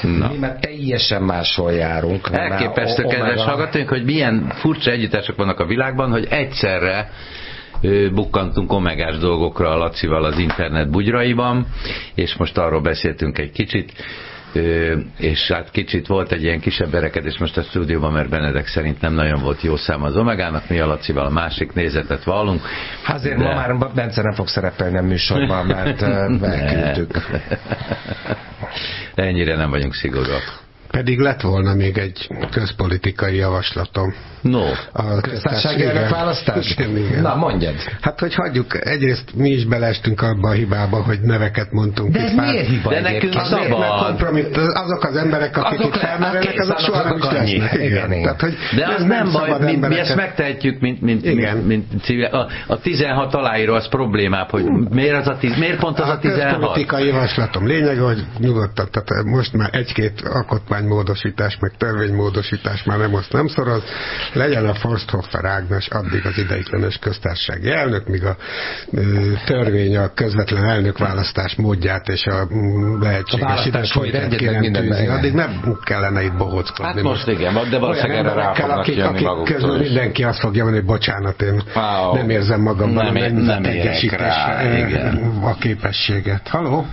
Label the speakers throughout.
Speaker 1: Mi már teljesen máshol járunk.
Speaker 2: Elképesztő, kedves hallgatóink, hogy milyen furcsa együttesek vannak a világban, hogy egyszerre bukkantunk omegás dolgokra a Lacival az internet bugyraiban, és most arról beszéltünk egy kicsit, és hát kicsit volt egy ilyen kisebb verekedés most a stúdióban, mert Benedek szerint nem nagyon volt jó szám az omegának, mi a Lacival a másik nézetet vallunk.
Speaker 1: Azért ma már Bence nem fog szerepelni a műsorban, mert elküldtük.
Speaker 2: Ennyire nem vagyunk szigorúak.
Speaker 3: Pedig lett volna még egy közpolitikai javaslatom.
Speaker 2: No.
Speaker 3: A
Speaker 1: köztársasági elnökválasztás?
Speaker 3: Igen.
Speaker 1: Na, mondjad.
Speaker 3: Hát, hogy hagyjuk, egyrészt mi is beleestünk abba a hibába, hogy neveket mondtunk.
Speaker 1: De ez miért hiba?
Speaker 2: De nekünk
Speaker 3: azok az emberek, akik itt felmerülnek, azok soha nem is lesznek.
Speaker 1: Igen.
Speaker 2: Tehát, hogy de az nem baj, mi ezt megtehetjük, mint civil. A 16 aláíró az problémább, hogy miért pont az a 16? A
Speaker 3: közpolitikai javaslatom lényeg, hogy nyugodtan, tehát most már egy-két alkotmánymódosítás, meg törvénymódosítás már nem szoroz. Legyen a Forsthofer Ágnes addig az ideiglenes köztársasági elnök, míg a törvény a közvetlen elnökválasztás módját és a lehetséges időfolytát kirendőzi. Addig nem kellene itt bohóckodni.
Speaker 2: Hát most igen, de valószínűleg erre rá fognak jönni maguktól.
Speaker 3: Közül mindenki azt fogja mondani, hogy bocsánat, én nem érzem magamban
Speaker 2: nem érek rá
Speaker 3: a képességet. Halló?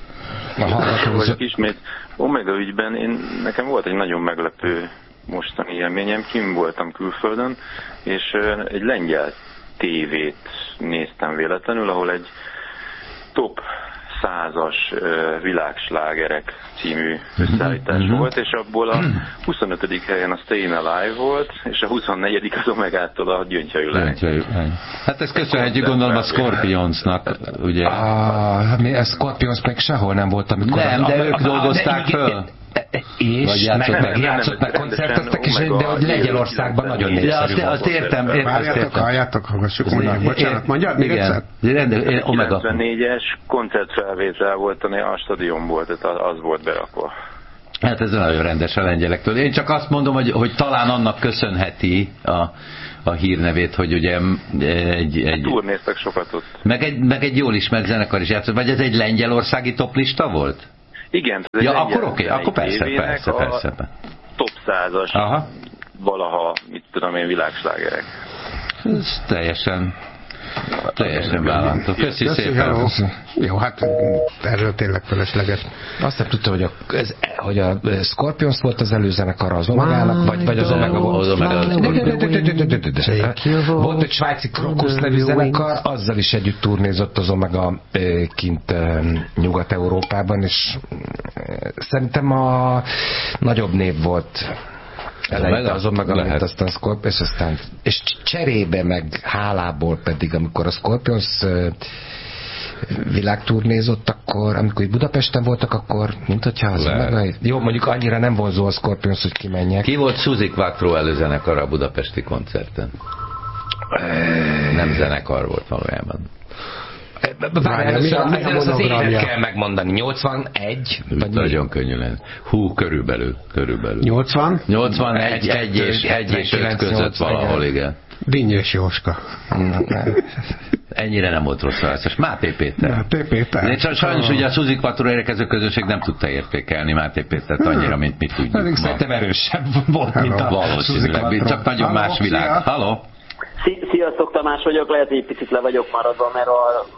Speaker 4: Vagyok ismét. Omega ügyben nekem volt egy nagyon meglepő mostani élményem, kim voltam külföldön, és egy lengyel tévét néztem véletlenül, ahol egy top 100-as világslágerek című összeállítás volt, és abból a 25. helyen a Stayin' Alive volt, és a 24. az Omegától a Gyöngyhajú Lány.
Speaker 2: Hát ezt köszönhetjük gondolom a Scorpionsnak, ugye?
Speaker 1: A Scorpions meg sehol nem volt, amikor...
Speaker 2: Nem, de ők dolgozták föl.
Speaker 1: És játszott meg, koncerteztek is, de hogy Lengyelországban nagyon népszerű volt.
Speaker 2: Azt értem.
Speaker 3: Halljátok, hallgassuk, mondjak, bocsánat, mondjad még egyszer?
Speaker 4: 94-es koncertfelvétel volt, a stadion volt, tehát az volt berakva.
Speaker 2: Hát ez nagyon rendes a lengyelektől. Én csak azt mondom, hogy talán annak köszönheti a hírnevét, hogy ugye egy
Speaker 4: turnéztek sokat ott.
Speaker 2: Meg egy jól ismert zenekar is játszott. Vagy ez egy lengyelországi toplista volt?
Speaker 4: Igen.
Speaker 2: Ja, akkor oké, akkor persze.
Speaker 4: Top 100-as valaha, mit tudom én, világslágerek.
Speaker 2: Ez teljesen vállalható. Köszi szépen.
Speaker 3: Jó, hát erről tényleg felesleges.
Speaker 1: Azt nem tudtam, hogy a Scorpions volt az előzenekar az Omegának, vagy az Omega volt. Volt egy svájci Krokusz nevű zenekar, azzal is együtt turnézott az Omega kint Nyugat-Európában, és szerintem a nagyobb név volt eleinte az Omega, mint aztán Scorpions, és cserébe meg hálából pedig, amikor a Scorpions világturnézott, akkor, amikor Budapesten voltak, akkor, mint hogyha az Omega... Jó, mondjuk annyira nem vonzó a Scorpions, hogy kimenjek.
Speaker 2: Ki volt Suzy Quattro előzenekar a budapesti koncerten? Nem zenekar volt valójában.
Speaker 1: Először az évet kell megmondani. 81?
Speaker 2: Nagyon könnyű lenne. Körülbelül.
Speaker 3: 80?
Speaker 2: 81, 1 és 5 között valahol, igen.
Speaker 3: Dinnyes Jóska.
Speaker 2: Ennyire nem volt rossz választás. Máté Péter. Sajnos ugye a Suzy Quattro érkező közösség nem tudta értékelni Máté Pétert annyira, mint mi tudjuk.
Speaker 1: Pedig szerintem erősebb volt, mint a
Speaker 2: valószínűleg. Csak nagyon más világ. Halló?
Speaker 5: Sziasztok, Tamás vagyok, lehet, hogy egy picit le vagyok maradva, mert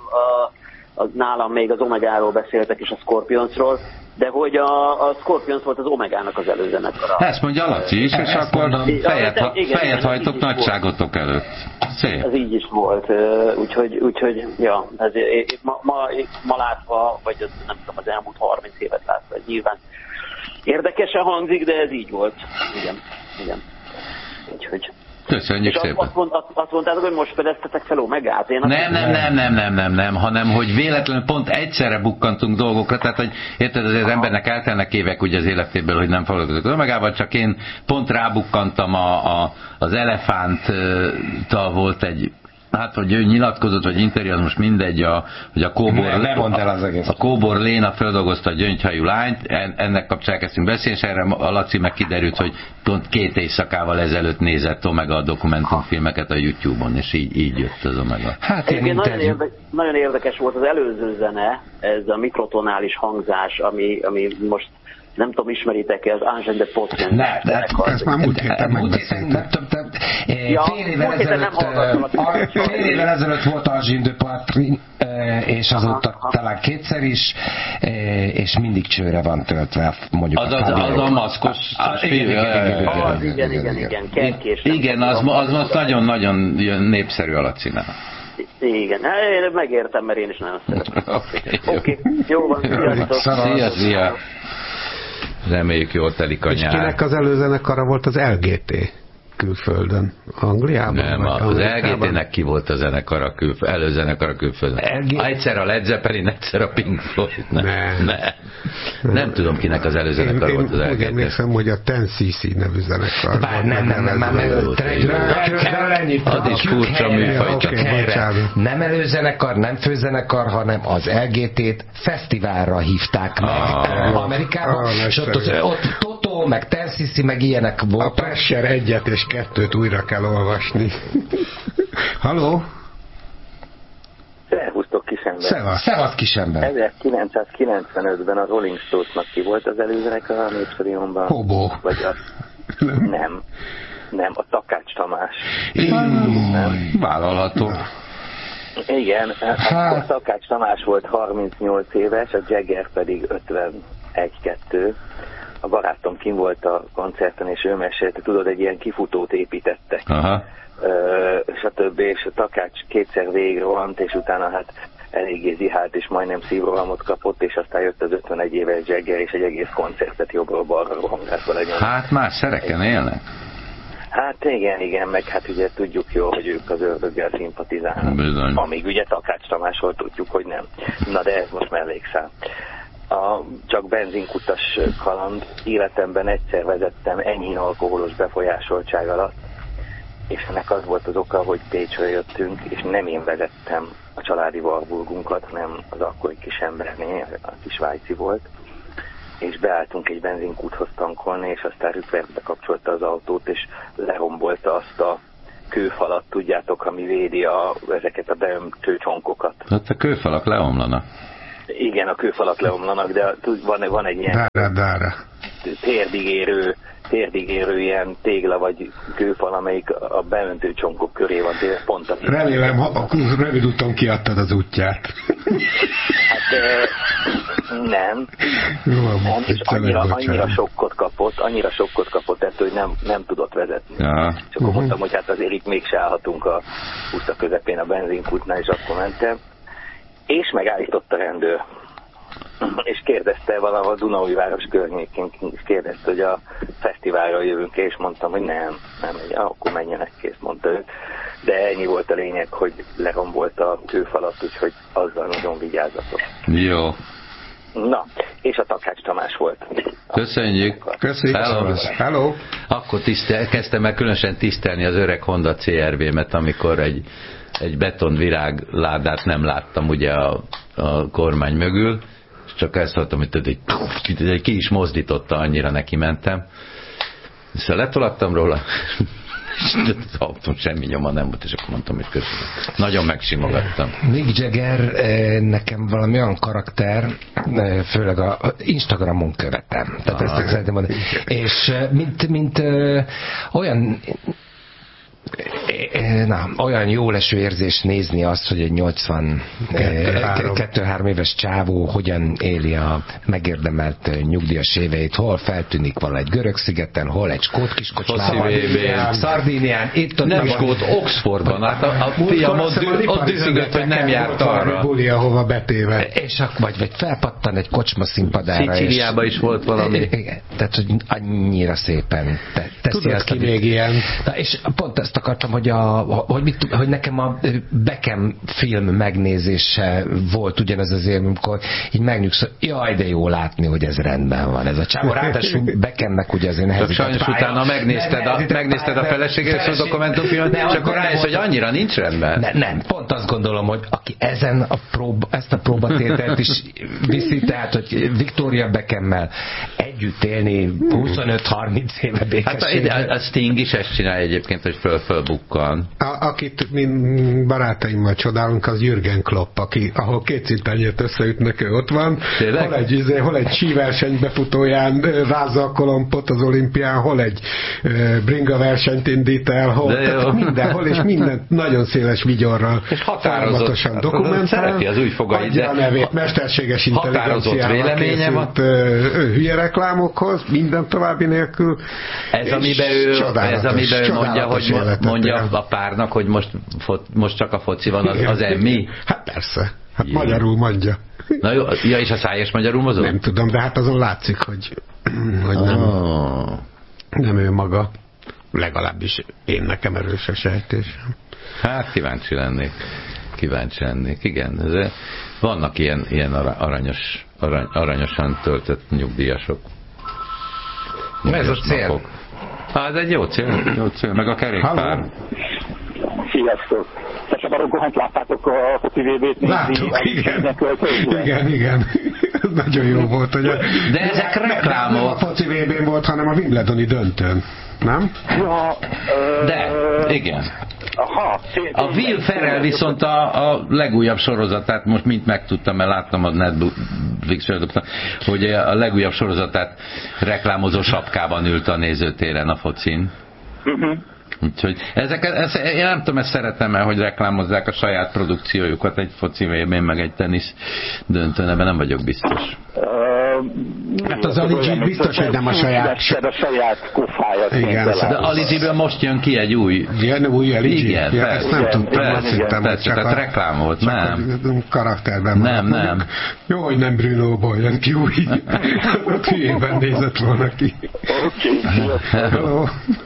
Speaker 5: nálam még az Omegáról beszéltek és a Scorpionsról, de hogy a Scorpions volt az Omegának az előzenekara.
Speaker 2: Ezt mondja Laci is, és akkor fejet hajtok nagyságotok előtt. Szép.
Speaker 5: Ez így is volt, úgyhogy ja, ma látva, vagy nem tudom, az elmúlt 30 évet látva, ez nyilván érdekesen hangzik, de ez így volt. Igen. Úgyhogy...
Speaker 2: Köszönjük szépen.
Speaker 5: Azt mondtátok, hogy most fedeztetek fel Omegát?
Speaker 2: Nem, hanem hogy véletlenül pont egyszerre bukkantunk dolgokra, tehát hogy érted, az embernek eltelnek évek ugye az életéből, hogy nem foglalkozik az Omegával, csak én pont rábukkantam az Elefánttal volt egy, hát hogy ő nyilatkozott, vagy interjú, az most mindegy, hogy a Kóbor Léna feldolgozta a Gyöngyhajú Lányt, ennek kapcsán elkezdtünk beszélni, és erre a Laci meg kiderült, hogy pont 2 éjszakával ezelőtt nézett Omega a dokumentumfilmeket a YouTube-on, és így jött az Omega.
Speaker 5: Hát nagyon érdekes volt az előző zene, ez a mikrotonális hangzás, ami most nem tudom, ismeritek-e az Angers de Potsdam?
Speaker 3: Ezt már múlt héten megbeszéltük.
Speaker 1: Fél évvel ezelőtt volt Angers de Potsdam, és azóta talán kétszer is, és mindig csőre van töltve, mondjuk
Speaker 2: az a maszkos
Speaker 5: igen, kerkés.
Speaker 2: Igen, az nagyon-nagyon népszerű alacíme.
Speaker 5: Igen, én megértem, mert én is nagyon szeretem. Oké, jó van, sziasztok.
Speaker 2: Szia. Reméljük jól telik a nyár.
Speaker 3: És kinek az előzenekara volt az LGT külföldön? Angliában?
Speaker 2: Nem, az LGT-nek ki volt a zenekara előzenekara külföldön. Egyszer a Led Zeppelin, egyszer a Pink Floyd. Nem tudom, kinek az előzenekara volt az LGT.
Speaker 3: Én emlékszem, hogy a 10cc nevű zenekar.
Speaker 2: Az is furcsa műfaj.
Speaker 1: Nem előzenekar, nem főzenekar, hanem az LGT-t fesztiválra hívták meg Amerikában, és ott Toto, meg 10cc, meg ilyenek voltak.
Speaker 3: A Pressure 1-et és 2-t újra kell olvasni. Halló?
Speaker 5: Szervusztok, Kisember.
Speaker 1: Szevasz, Kisember.
Speaker 5: 1995-ben a Rolling Stones-nak ki volt az előzenekar a Népstadionban?
Speaker 3: Hobó.
Speaker 5: Vagy nem, a Takács Tamás.
Speaker 2: Vállalható.
Speaker 5: Igen, akkor Takács Tamás volt 38 éves, a Jagger pedig 51-2. A barátom kim volt a koncerten, és ő mesélte, tudod, egy ilyen kifutót építettek. Stb. És a Takács kétszer végigrohant, és utána hát eléggé zihált, és majdnem szívrohamot kapott, és aztán jött az 51 éves Jagger, és egy egész koncertet jobbról-balra rohangászva legyen.
Speaker 2: Hát más szereken élnek.
Speaker 5: Hát igen, meg hát ugye tudjuk jól, hogy ők az ördöggel szimpatizálnak.
Speaker 2: Bizony.
Speaker 5: Amíg ugye Takács Tamásról tudjuk, hogy nem. Na de ez most mellékszám. Csak benzinkutas kaland. Életemben egyszer vezettem enyhén alkoholos befolyásoltság alatt, és ennek az volt az oka, hogy Pécsről jöttünk, és nem én vezettem a családi Warburgunkat, hanem az akkori Kisemberné, aki svájci volt, és beálltunk egy benzinkúthoz tankolni, és aztán rükverbe bekapcsolta az autót, és lerombolta azt a kőfalat, tudjátok, ami védi ezeket a beömtő csonkokat.
Speaker 2: Hát a kőfalak leomlanak.
Speaker 5: Igen, a kőfalak leomlanak, de van egy ilyen térdigérő ilyen tégla vagy kőfal, amelyik a beöntő csonkok köré van, pont a...
Speaker 3: Remélem, rövid úton kiadtad az útját.
Speaker 5: Hát nem. És annyira sokkot kapott ettől, hogy nem tudott vezetni.
Speaker 2: Ja.
Speaker 5: És akkor mondtam, hogy hát azért itt mégse állhatunk a utca közepén a benzinkútnál, és akkor mentem. És megállított a rendőr. És kérdezte valahol Dunaújváros környékén, és kérdezte, hogy a fesztiválra jövünk, és mondtam, hogy nem, akkor menjenek kész, mondta ő. De ennyi volt a lényeg, hogy lerombolt a kőfalat, úgyhogy azzal nagyon vigyázzatok.
Speaker 2: Jó.
Speaker 5: Na, és a Takács Tamás volt.
Speaker 2: Köszönjük.
Speaker 3: Köszönjük. Hello.
Speaker 2: Akkor kezdtem el különösen tisztelni az öreg Honda CR-V-met, amikor egy betonvirágládát nem láttam ugye a kormány mögül, és csak ezt hallottam, hogy ki is mozdította, annyira neki mentem. Szóval letolattam róla, és az autón semmi nyoma nem volt, és akkor mondtam, hogy köszönöm. Nagyon megsimogattam.
Speaker 1: Mick Jagger nekem valami olyan karakter, főleg a Instagramon követem. Tehát ezt szeretném mondani. És mint olyan olyan jó leső érzés nézni azt, hogy egy 82-3 éves csávó hogyan éli a megérdemelt nyugdíjas éveit, hol feltűnik valahogy Görög-szigeten, hol egy skót kiskocsmában, Szardínián, itt
Speaker 2: nem skót, Oxfordban, hát a fiam ott dühöngött, hogy nem járt arra.
Speaker 3: Buli, ahova betéve.
Speaker 1: És vagy felpattan egy kocsma színpadára.
Speaker 2: Szicíliában is volt valami.
Speaker 1: Tehát, hogy annyira szépen teszi
Speaker 3: tudod
Speaker 1: azt,
Speaker 3: ki még ilyen.
Speaker 1: És pont ezt akartam, hogy nekem a Beckham film megnézése volt ugyanez az élmény, amikor így megnyugszol, jaj, de jó látni, hogy ez rendben van ez a csávó. Ráadásul Beckhamnek ugye azért nehezített.
Speaker 2: Sajnos utána megnézted a feleséget a dokumentumfilmet, és akkor rájössz, hogy annyira nincs rendben.
Speaker 1: Nem, pont azt gondolom, hogy aki ezt a próbatételt is viszi, tehát, hogy Victoria Beckham-mel együtt élni, ami 25-30 éve békesség.
Speaker 2: Hát a Sting is ezt csinálja egyébként, hogy fölbukkan.
Speaker 3: Akit mi barátaimmal csodálunk, az Jürgen Klopp, ahol két szinten összeütnek, ő ott van. Hol egy síverseny befutóján rázza a kolompot az olimpián, hol egy bringa versenyt indít el, hol mindenhol, és minden nagyon széles vigyorral folyamatosan dokumentál.
Speaker 2: Az új fogait,
Speaker 3: adja a nevét mesterséges intelligenciának készült hülye reklámokhoz, minden további nélkül.
Speaker 2: Ez amiben ő mondja a párnak, hogy most csak a foci van, az emmi?
Speaker 3: Hát persze. Hát magyarul mondja.
Speaker 2: Na jó, ja, és a szájes magyarul mozog?
Speaker 3: Nem tudom, de hát azon látszik, hogy nem ő maga. Legalábbis én nekem erős a sejtésem.
Speaker 2: Hát kíváncsi lennék. Igen, vannak ilyen aranyosan töltött nyugdíjasok.
Speaker 1: Ez a cél.
Speaker 2: Ez egy jó cél, meg a kerékpár.
Speaker 6: Sziasztok! Te Baronkóhant láttátok a foci VB-t nézni?
Speaker 3: Láttuk, igen. Ez nagyon jó volt, hogy
Speaker 2: de ezek reklámok.
Speaker 3: Nem a foci VB-n volt, hanem a Wimbledoni döntőn. Nem?
Speaker 6: Ja,
Speaker 2: de, igen.
Speaker 6: Aha,
Speaker 2: a Will Ferrell viszont a legújabb sorozatát, most mint megtudtam, mert láttam a Netflix-ről, hogy a legújabb sorozatát reklámozó sapkában ült a nézőtéren a focin. Úgyhogy én nem tudom, ezt szeretem el, hogy reklámozzák a saját produkciójukat egy foci VB-n, meg egy tenisz döntőn, ebben nem vagyok biztos.
Speaker 3: Hát az Ali G biztos, hogy nem a saját
Speaker 6: kufáját.
Speaker 3: Igen,
Speaker 2: de Ali G-ből most jön ki egy új
Speaker 3: Ali G?
Speaker 2: Igen,
Speaker 3: ja, ezt nem tudtam, azt hittem, hogy csak
Speaker 2: a reklám volt, nem.
Speaker 3: Karakterben
Speaker 2: nem.
Speaker 3: Jó, hogy nem Bruno-ból jön ki új. Ott hülyében nézett volna ki. Hello.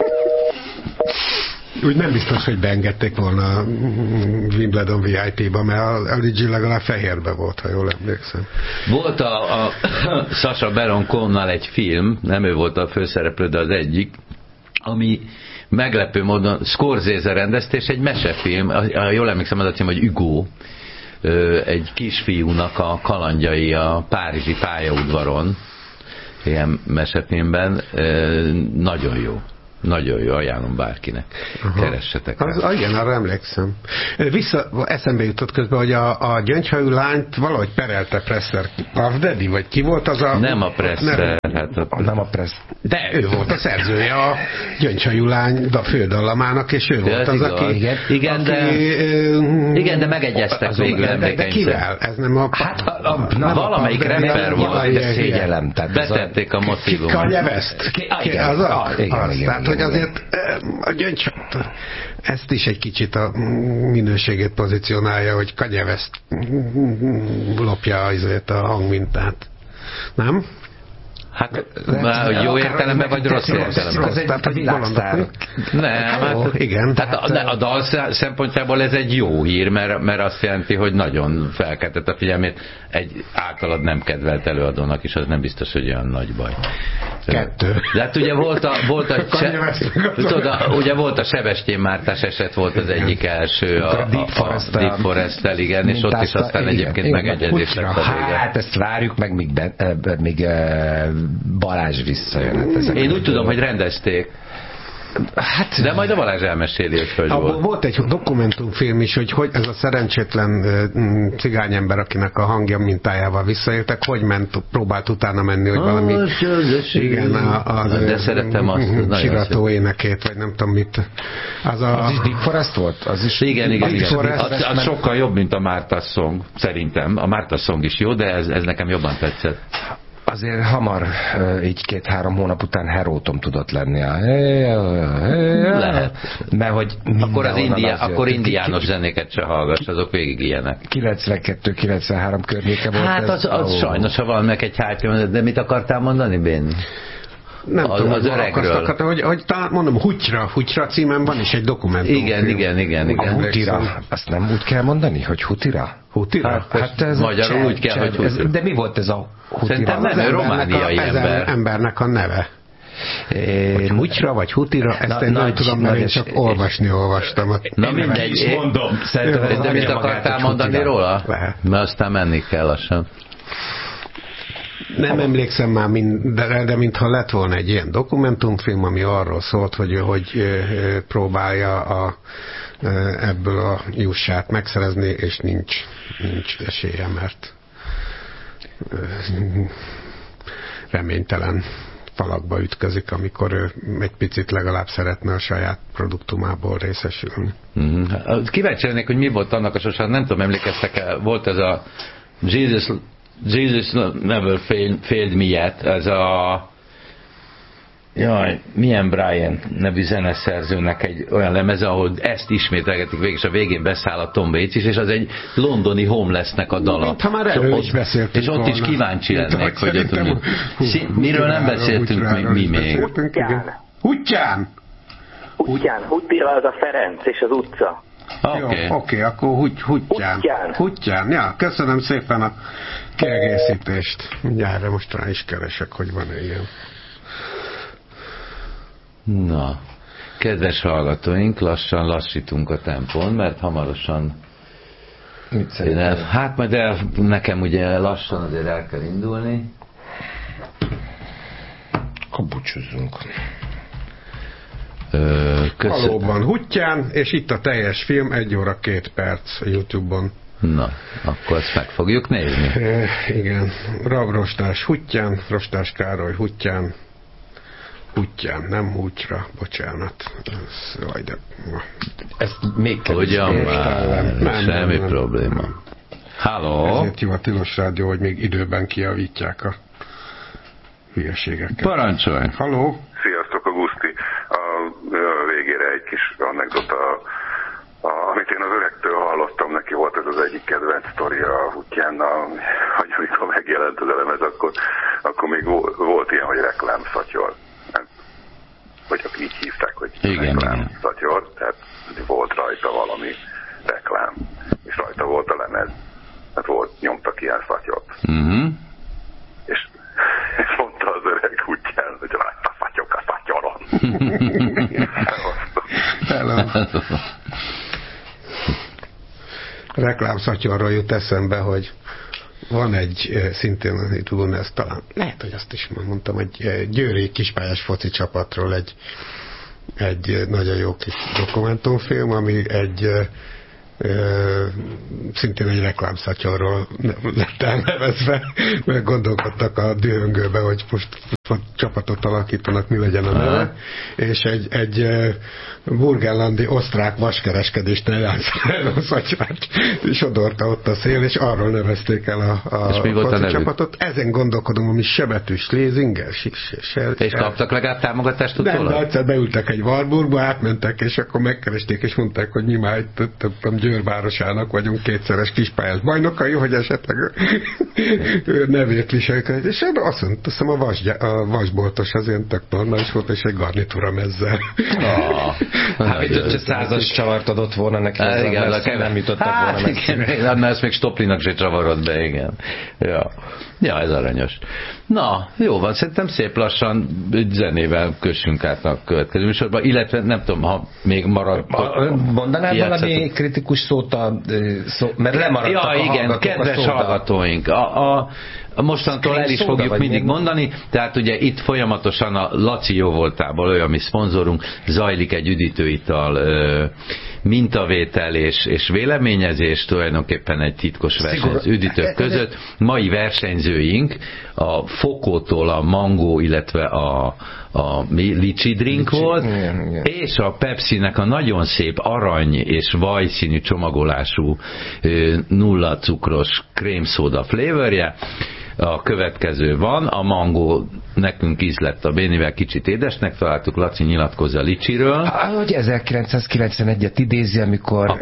Speaker 3: Úgy nem biztos, hogy beengedték volna a Wimbledon VIP-ba, mert a LG legalább fehérbe volt, ha jól emlékszem.
Speaker 2: Volt a Sacha Baron Cohennal egy film, nem ő volt a főszereplő, de az egyik, ami meglepő módon Scorsese rendezte, és egy mesefilm, jól emlékszem, az a cím, hogy Hugo, egy kisfiúnak a kalandjai a párizsi pályaudvaron, ilyen mesefilmben, nagyon jó. Nagyon jó, ajánlom bárkinek. Keressetek rá.
Speaker 3: Igen, arra emlékszem. Eszembe jutott közben, hogy a gyöngyhajú lányt valahogy perelte Presser. A Daddy, vagy ki volt az a...
Speaker 2: Nem a Presser.
Speaker 1: Nem a Presser.
Speaker 3: De ő volt a szerzője a gyöngyhajú lány fődallamának, és ő volt az, aki...
Speaker 2: Igen, de megegyeztek végül emlékeim.
Speaker 3: De kivel? Ez nem a...
Speaker 2: Hát valamelyik rapper volt,
Speaker 1: de szégyellem.
Speaker 2: Betették a motivumot.
Speaker 3: Kanyeveszt? Igen. Hogy azért a gyöngy ezt is egy kicsit a minőségét pozícionálja, hogy Kanyeveszt lopja azért a hangmintát. Nem?
Speaker 2: Hát, jó értelemben vagy rossz értelemben?
Speaker 1: Ez egy világsztár.
Speaker 2: Nem,
Speaker 3: igen.
Speaker 2: Tehát a dal szempontjából ez egy jó hír, mert azt jelenti, hogy nagyon felkeltett a figyelmét egy általad nem kedvelt előadónak is, az nem biztos, hogy olyan nagy baj.
Speaker 3: Kettő.
Speaker 2: De hát ugye volt a Sebestyén Mártás eset, volt az egyik első, a Deep Forest-tel, igen, és ott is aztán egyébként megegyezés lett a vége.
Speaker 1: Hát ezt várjuk meg, míg Balázs visszajön.
Speaker 2: Én úgy tudom, hogy rendezték. Hát, de majd a Balázs elmeséli, hogy volt.
Speaker 3: Volt egy dokumentumfilm is, hogy ez a szerencsétlen cigányember, akinek a hangja mintájával visszaéltek, hogy próbált utána menni, hogy valami... Igen,
Speaker 2: de szerettem azt.
Speaker 3: Sirató énekét, vagy nem tudom mit.
Speaker 1: Az is Deep Forest volt? Az is
Speaker 2: igen. Az sokkal jobb, mint a Márta Song, szerintem. A Márta Song is jó, de ez nekem jobban tetszett.
Speaker 1: Azért hamar, így 2-3 hónap után herótom tudott lenni.
Speaker 2: Lehet.
Speaker 1: Mert hogy
Speaker 2: akkor indiános zenéket se hallgass, azok végig ilyenek.
Speaker 1: 92-93 környéke volt.
Speaker 2: Hát az sajnos, ha van meg egy hype, de mit akartál mondani, Béni?
Speaker 3: Nem tudom, az öregről. Hogy mondom, Hutyra címen van is egy dokumentumfilm.
Speaker 2: Igen.
Speaker 1: A Hutira. Azt nem úgy kell mondani, hogy Hutira?
Speaker 3: Hutira?
Speaker 2: Hát ez magyarul úgy kell, hogy Hutira.
Speaker 1: De mi volt ez a Hutira?
Speaker 2: Szerintem nem, ő romániai ember.
Speaker 3: Embernek a neve. Hutyra vagy Hutira, ezt én nem tudom, mert én csak olvastam.
Speaker 2: Na mindegy,
Speaker 1: mondom.
Speaker 2: De mit akartál mondani róla?
Speaker 3: Lehet.
Speaker 2: Mert aztán menni kell lassan.
Speaker 3: Nem emlékszem már de mintha lett volna egy ilyen dokumentumfilm, ami arról szólt, hogy próbálja ebből a jussát megszerezni, és nincs esélye, mert reménytelen falakba ütközik, amikor ő egy picit legalább szeretne a saját produktumából részesülni.
Speaker 2: Kíváncsi lennék, hogy mi volt annak a sorsa, nem tudom, emlékeztek-e, volt ez a Jesus Never Failed Me Yet, ez a milyen Brian nevű zeneszerzőnek egy olyan lemeze, ahol ezt ismételgetik végig, és a végén beszáll a Tom Waits is, és az egy londoni Homelessnek a dala.
Speaker 3: Mintha már erről is beszéltünk.
Speaker 2: És ott is kíváncsi lennék, hogy ott miről nem beszéltünk mi még.
Speaker 3: Huttyán!
Speaker 5: Huttyán, az a Ferenc és az utca.
Speaker 3: Oké, akkor Huttyán. Ja, köszönöm szépen a kiegészítést. Mindjárt most rá is keresek, hogy van-e ilyen.
Speaker 2: Na, kedves hallgatóink, lassan lassítunk a tempón, mert hamarosan hát majd nekem ugye lassan azért el kell indulni.
Speaker 3: Búcsúzzunk. Valóban Huttyán, és itt a teljes film, 1 óra 2 perc a YouTube-on.
Speaker 2: Na, akkor ezt meg fogjuk nézni.
Speaker 3: Igen, Rab Rostás Huttyán, Rostás Károly Huttyán, nem Húcsra, bocsánat.
Speaker 1: Ezt még kell.
Speaker 2: Ugyan már, semmi probléma. Halló?
Speaker 3: Ezért jó a Tilos Rádió, hogy még időben kijavítják a hülyeségeket.
Speaker 2: Parancsolj!
Speaker 3: Halló?
Speaker 7: Sziasztok, Auguszti. A végére egy kis anekdota. Amit én az öregtől hallottam, neki volt ez az egyik kedvenc sztoria a Huttyánnal, hogy amikor megjelent az elemez, akkor még volt ilyen, hogy reklámszatyor. Vagy csak így hívták, hogy reklámszatyor, tehát volt rajta valami reklám, és rajta volt a lemez. Hát nyomtak ilyen szatyort. És mondta az öreg Huttyán, hogy rajta szatyok a szatyoron.
Speaker 3: Reklámszatyorról jut eszembe, hogy van egy szintén ez talán, lehet, hogy azt is mondtam, egy győri kispályás foci csapatról egy nagyon jó kis dokumentumfilm, ami szintén egy reklámszatyorról lett elnevezve, mert gondolkodtak a dühöngőbe, hogy most csapatot alakítanak, mi legyen a neve, és egy burgenlandi osztrák vaskereskedést a szatyrát sodorta ott a szél, és arról nevezték el a foci csapatot. Ezen gondolkodom, ami Sebetűs Lézinger.
Speaker 2: És kaptak legalább támogatást utólag?
Speaker 3: Nem, de egyszer beültek egy Warburgba, átmentek, és akkor megkeresték, és mondták, hogy mi már Győr városának vagyunk 2-szeres kispályás bajnokai, hogy esetleg nevét viselkedik. És azt mondtam, a vasboltos az ilyen tök normális volt, és egy garnitúra mezzel.
Speaker 1: Hát, hogy 500-as csavart adott volna neki, nem jutottak volna meg.
Speaker 2: Annál ezt még Stoplinak se csavarod be, igen. Ja, ez aranyos. Na, jó van, szerintem szép lassan zenével kössünk át a következő műsorba, illetve nem tudom, ha még marad.
Speaker 1: Mondanál valami kritikus szót, mert lemaradtak a
Speaker 2: igen, kedves hallgatóink. Mostantól el is fogjuk mindig mondani, tehát ugye itt folyamatosan a Laci jóvoltából, ő a mi szponzorunk, zajlik egy üdítőital mintavétel és véleményezés, tulajdonképpen egy titkos verseny az üdítők között. Mai versenyzőink a Fokótól a mangó, illetve a licsi drink volt, igen. És a Pepsi-nek a nagyon szép arany és vajszínű csomagolású 0 cukros krémszóda flavorje. A következő van, a mangó nekünk ízlett a Bénivel, kicsit édesnek találtuk, Laci nyilatkozza a licsiről.
Speaker 1: Hogy 1991-et idézi, amikor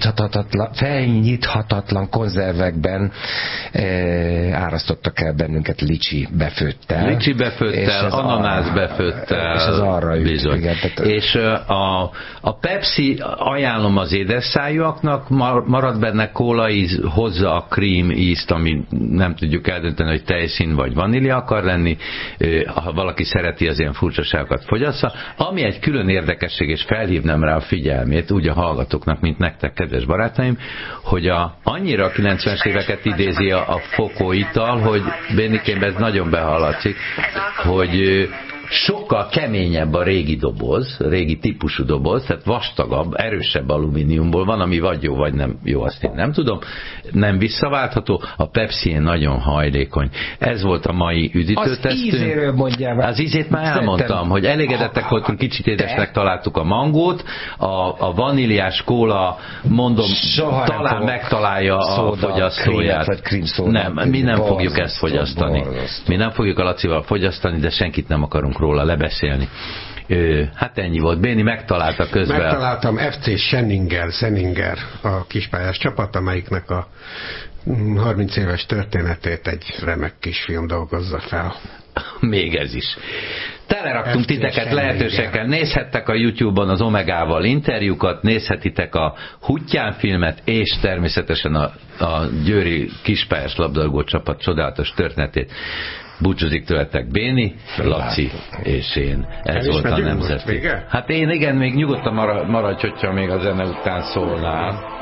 Speaker 1: felnyithatatlan konzervekben árasztottak el bennünket licsi befőttel.
Speaker 2: Licsi befőttel, ananász befőttel.
Speaker 1: És az arra jut.
Speaker 2: Bizony. Igen, és a Pepsi ajánlom az édesszájúaknak, marad benne kólaíz, hozza a krím ízt, ami nem tudjuk eldönteni, eldönteni, hogy tejszín vagy vanília akar lenni, ha valaki szereti az ilyen furcsaságokat fogyassza. Ami egy külön érdekesség, és felhívnám rá a figyelmét, úgy a hallgatóknak, mint nektek, kedves barátaim, hogy annyira a 90-es éveket idézi a fokóital, hogy Bénikém, ez nagyon behallatszik, hogy sokkal keményebb a régi doboz, régi típusú doboz, tehát vastagabb, erősebb alumíniumból van, ami vagy jó, vagy nem jó, azt én nem tudom. Nem visszaváltható, a Pepsi nagyon hajlékony. Ez volt a mai üdítőtesztünk.
Speaker 1: Az ízéről mondjál.
Speaker 2: Az ízét már elmondtam, hogy elégedettek voltunk, kicsit édesnek találtuk a mangót, a vaníliás kóla, mondom, soha talán megtalálja a fogyasztóját. Nem, mi nem fogjuk ezt fogyasztani. Mi nem fogjuk a Lacival fogyasztani, de senkit nem akarunk róla lebeszélni. Hát ennyi volt. Béni megtalálta közben.
Speaker 3: Megtaláltam FC Senninger, a kispályás csapat, amelyiknek a 30 éves történetét egy remek kisfilm dolgozza fel.
Speaker 2: Még ez is. Teleraktunk titeket lehetőségekkel. Nézhettek a YouTube-on az Omegával interjúkat, nézhetitek a Huttyán filmet, és természetesen a győri kispályás labdarúgó csapat csodálatos történetét. Búcsúzik tőletek Béni, Laci és én. Ez volt a nemzeti. Hát én igen, még nyugodtan maradj, hogyha még a zene után szólnál.